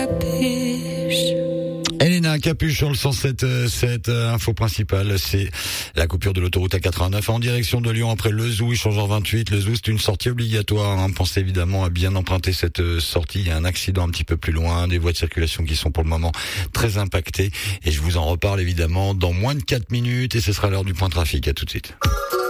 Elena Capuche sur le 107.7, info principale, c'est la coupure de l'autoroute A89 en direction de Lyon après Lezoux, échangeur 28. Lezoux, c'est une sortie obligatoire, Pensez évidemment à bien emprunter cette sortie. Il y a un accident un petit peu plus loin, des voies de circulation qui sont pour le moment très impactées. Et je vous en reparle évidemment dans moins de 4 minutes et ce sera l'heure du point trafic. À tout de suite.